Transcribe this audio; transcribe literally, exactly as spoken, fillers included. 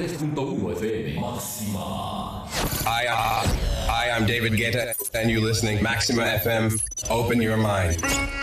tres punto uno F M. Máxima. Hi, uh, hi, I'm David Guetta, and you're listening Maxima F M. Open your mind.